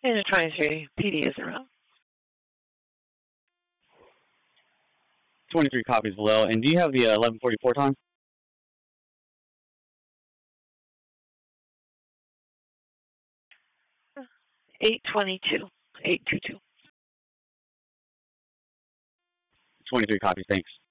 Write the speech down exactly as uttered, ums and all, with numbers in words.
And a twenty-three P D is around. twenty-three copies below. And do you have the uh, eleven forty-four time? eight twenty-two. eight twenty-two. twenty-three copies, thanks.